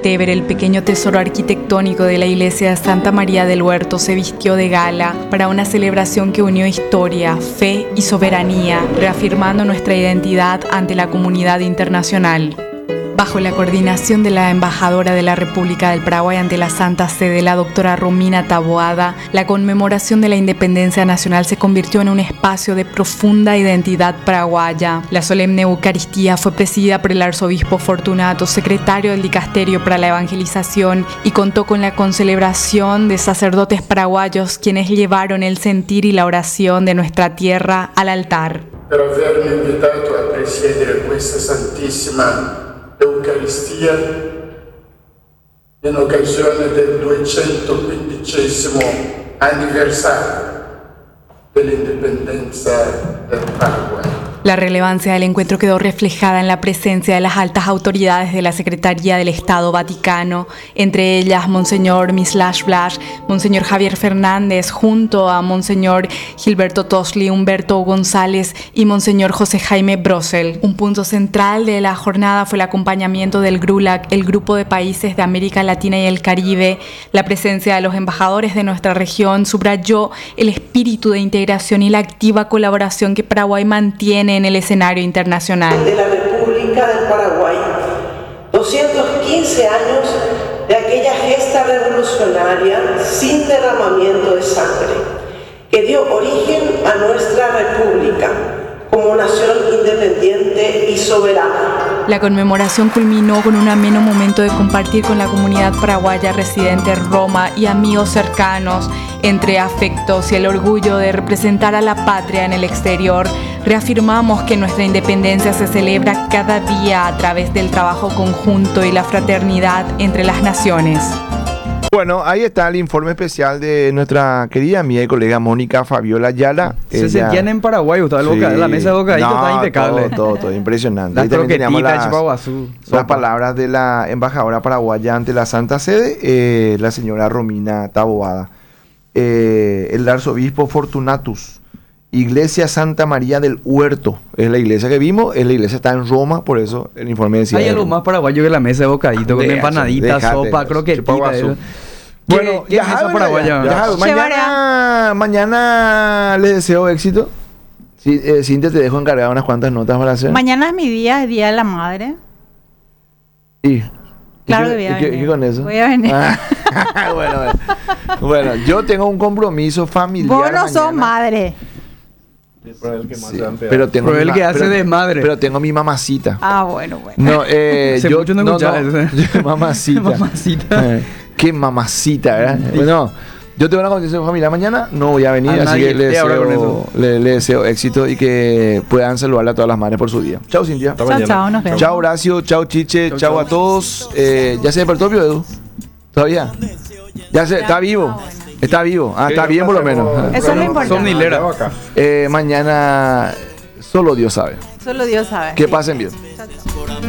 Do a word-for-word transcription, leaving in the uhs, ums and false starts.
Trastevere, el pequeño tesoro arquitectónico de la iglesia de Santa María del Huerto, se vistió de gala para una celebración que unió historia, fe y soberanía, reafirmando nuestra identidad ante la comunidad internacional. Bajo la coordinación de la embajadora de la República del Paraguay ante la Santa Sede, la doctora Romina Taboada, la conmemoración de la independencia nacional se convirtió en un espacio de profunda identidad paraguaya. La solemne Eucaristía fue presidida por el arzobispo Fortunato, secretario del Dicasterio para la Evangelización, y contó con la concelebración de sacerdotes paraguayos, quienes llevaron el sentir y la oración de nuestra tierra al altar. Per avermi invitato a presiedere questa Santissima Eucaristia in occasione del duecentoquindicesimo anniversario dell'indipendenza del Paraguay. La relevancia del encuentro quedó reflejada en la presencia de las altas autoridades de la Secretaría del Estado Vaticano, entre ellas Monseñor Mislash Blash, Monseñor Javier Fernández, junto a Monseñor Gilberto Tosli, Humberto González y Monseñor José Jaime Brosel. Un punto central de la jornada fue el acompañamiento del GRULAC, el Grupo de Países de América Latina y el Caribe. La presencia de los embajadores de nuestra región subrayó el espíritu de integración y la activa colaboración que Paraguay mantiene en el escenario internacional. De la República del Paraguay, doscientos quince años de aquella gesta revolucionaria sin derramamiento de sangre, que dio origen a nuestra República como nación independiente y soberana. La conmemoración culminó con un ameno momento de compartir con la comunidad paraguaya residente en Roma y amigos cercanos. Entre afectos y el orgullo de representar a la patria en el exterior, reafirmamos que nuestra independencia se celebra cada día a través del trabajo conjunto y la fraternidad entre las naciones. Bueno, ahí está el informe especial de nuestra querida amiga y colega Mónica Fabiola Ayala. Se Ella... sentían en Paraguay, estaba el boca... Sí. la mesa de bocadito No, está impecable. Todo, todo, todo impresionante. Las Ahí también teníamos croquetitas, las, chipaguazú, las sopa. palabras de la embajadora paraguaya ante la Santa Sede, eh, la señora Romina Taboada. Eh, el arzobispo Fortunatus, Iglesia Santa María del Huerto, es la iglesia que vimos, es la iglesia está en Roma, por eso el informe decía. Hay algo más paraguayo que la mesa de bocadito, con Déjate, empanaditas, déjate, sopa, croquetitas. chipaguazú. ¿Qué, Bueno, qué ya, mesa bueno, paraguaya? ya, ya, mañana, mañana les deseo éxito. Sí, eh, Cintia, te dejo encargada unas cuantas notas para hacer. Mañana es mi día, es Día de la Madre. Sí. Claro ¿Y que voy a qué, venir. ¿Y qué con eso? Voy a venir. Ah, bueno, bueno. Bueno, yo tengo un compromiso familiar. Vos no sos mañana. madre. Sí, pero tengo Pero mi el ma- que hace pero- de madre. Pero tengo mi mamacita. Ah, bueno, bueno. No, eh, Hace yo mucho no no, escuchaba no, eso. yo- mamacita. Mamacita. Eh, qué mamacita, ¿verdad? Bueno, yo tengo una condición familiar mañana, no voy a venir, A así nadie que le te habla con deseo, eso. le, le deseo éxito y que puedan saludarle a todas las madres por su día. Chao, Cintia. Chao, chao, nos vemos. Chao, Horacio. Chao, Chiche. Chau, Chao chau. a todos. Eh, ¿Ya se despertó, Pio Edu? ¿Todavía? Ya se, está vivo. Está vivo. Ah, está bien por lo menos. Eso es lo importante. Somnilera. Eh, mañana solo Dios sabe. Solo Dios sabe. Que pasen bien. Chao, chao.